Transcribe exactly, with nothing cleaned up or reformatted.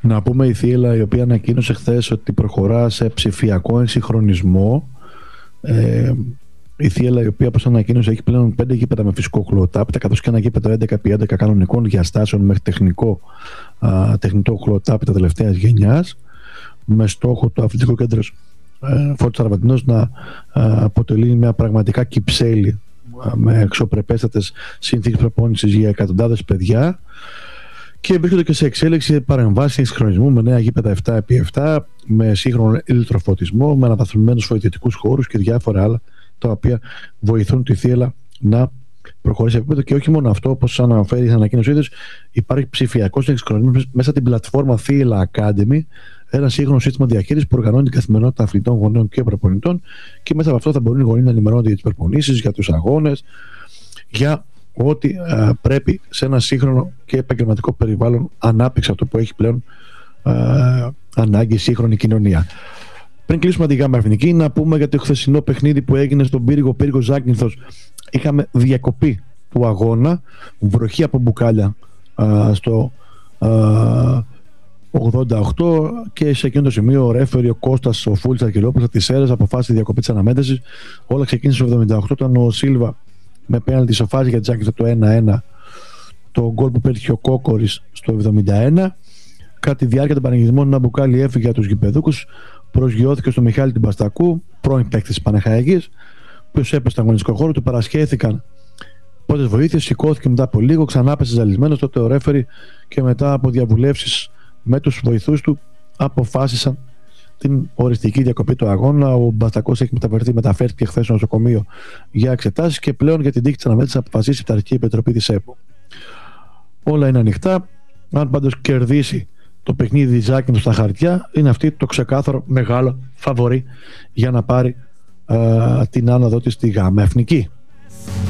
Να πούμε η Θίελα, η οποία ανακοίνωσε χθες ότι προχωρά σε ψηφιακό εξυγχρονισμό. Ε, η Θίελα, η οποία, όπως ανακοίνωσε, έχει πλέον πέντε γήπεδα με φυσικό χλωοτάπητα, καθώς και ένα γήπεδο έντεκα επί έντεκα κανονικών διαστάσεων μέχρι τεχνικό, α, τεχνητό χλωοτάπητα τελευταίας γενιάς, με στόχο το αθλητικό κέντρο ε, Φόρτης Αρβαντινός να α, αποτελεί μια πραγματικά κυψέλη με εξωπρεπέστατες συνθήκες προπόνησης για εκατοντάδες παιδιά. Και βρίσκονται και σε εξέλιξη παρεμβάσεις εξυγχρονισμού με νέα γήπεδα επτά επί επτά, με σύγχρονο ηλεκτροφωτισμό, με αναβαθμισμένους φοιτητικούς χώρους και διάφορα άλλα, τα οποία βοηθούν τη Θίελα να προχωρήσει σε επίπεδο. Και όχι μόνο αυτό, όπως αναφέρει η ανακοίνωσή της, υπάρχει ψηφιακός εξυγχρονισμός μέσα στην πλατφόρμα Θίελα Academy, ένα σύγχρονο σύστημα διαχείρισης που οργανώνει την καθημερινότητα αθλητών, γονέων και προπονητών, και μέσα από αυτό θα μπορούν οι γονείς να ενημερώνονται για τις προπονήσεις, για τους αγώνες, για ό,τι α, πρέπει σε ένα σύγχρονο και επαγγελματικό περιβάλλον, ανάπτυξη αυτό που έχει πλέον α, ανάγκη η σύγχρονη κοινωνία. Πριν κλείσουμε την γάμα εθνική, να πούμε για το χθεσινό παιχνίδι που έγινε στον πύργο Πύργο Ζάκυνθος. Είχαμε διακοπή του αγώνα, βροχή από μπουκάλια α, στο α, ογδόντα οκτώ, και σε εκείνο το σημείο ο ρέφερι, ο Κώστας, ο Φούλης Αρχιλόπουλος της ΣΕΡΕΣ αποφάσισε διακοπή της αναμέτρησης. Όλα ξεκίνησε στο εβδομήντα οκτώ, όταν ο Σίλβα με πέναλτι σοφάζει για τη Ζάκυνθο το ένα ένα, το γκολ που πέτυχε ο Κόκορης στο εβδομήντα ένα. Κατά τη διάρκεια των πανηγυρισμών, ένα μπουκάλι έφυγε για τους γηπεδούκους, προσγειώθηκε στο Μιχάλη Τυμπαστακού, πρώην παίκτης της Παναχαϊκής, ο οποίος έπεσε στον αγωνιστικό χώρο, του παρασχέθηκαν πρώτες βοήθειες, σηκώθηκε μετά από λίγο, ξανά έπεσε ζαλισμένος. Τότε ο ρέφερι και μετά από διαβουλεύσεις με τους βοηθούς του αποφάσισαν την οριστική διακοπή του αγώνα. Ο Μπαστακός έχει μεταφερθεί, μεταφέρθηκε χθες στο νοσοκομείο για εξετάσεις, και πλέον για την τύχη της αναμέτρησης αποφασίσει η Πειθαρχική Επιτροπή της ΕΠΟ. Όλα είναι ανοιχτά. Αν πάντως κερδίσει το παιχνίδι Ζάκυνθος στα χαρτιά, είναι αυτή το ξεκάθαρο μεγάλο φαβορί για να πάρει α, την άνοδο της στη γάμα εθνική.